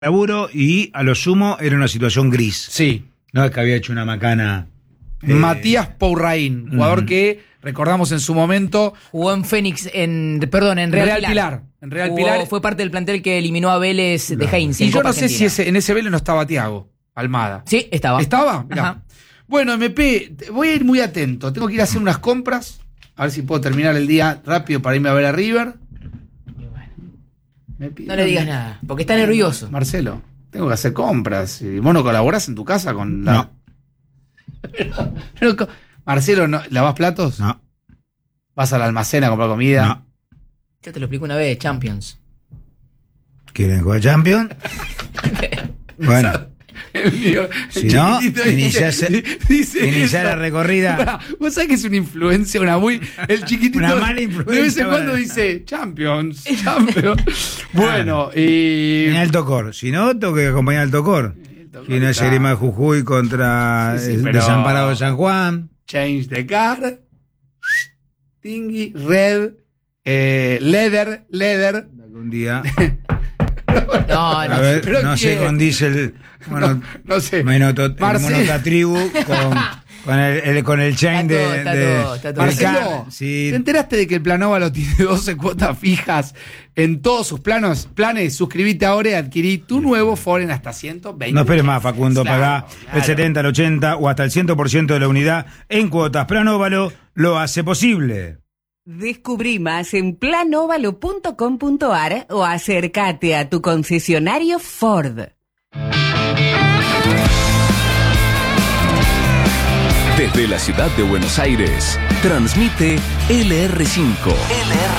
laburo y a lo sumo era una situación gris. Sí. No es que había hecho una macana. Matías Pourraín, jugador que recordamos en su momento. Jugó en Fénix, en Real Pilar. En Real Pilar. Fue parte del plantel que eliminó a Vélez de Heinz. Y yo no sé si en ese Vélez no estaba Thiago Almada. Sí, estaba. ¿Estaba? Mirá. Bueno, MP, voy a ir muy atento. Tengo que ir a hacer unas compras. A ver si puedo terminar el día rápido para irme a ver a River. No le digas nada, porque está nervioso. Marcelo, tengo que hacer compras. ¿Vos no colaborás en tu casa con la...? No. Marcelo, ¿lavás platos? No. ¿Vas al almacén a comprar comida? No. Yo te lo explico una vez, Champions. ¿Quieren jugar Champions? Bueno. Si no, iniciar la recorrida. Vos sabés que es una influencia, el chiquitito. Una mala influencia. De vez en cuando dice Champions. Bueno, y. En Alto Cor. Si no, tengo que acompañar al Alto Cor. Si no es Grima de Jujuy contra el Desamparado de San Juan. Change the car. Tingui, red. Leather. Algún día. No, no sé, con diésel. Bueno, no sé. Monotatribu con el chain está todo. Marcelo, sí. ¿Te enteraste de que el Planóvalo tiene 12 cuotas fijas en todos sus planes? Suscribite ahora y adquirí tu nuevo Foreign hasta 120. No esperes más, Facundo. Pagá claro. el 70, el 80 o hasta el 100% de la unidad en cuotas. Planóvalo lo hace posible. Descubrí más en planovalo.com.ar o acércate a tu concesionario Ford. Desde la ciudad de Buenos Aires, transmite LR5.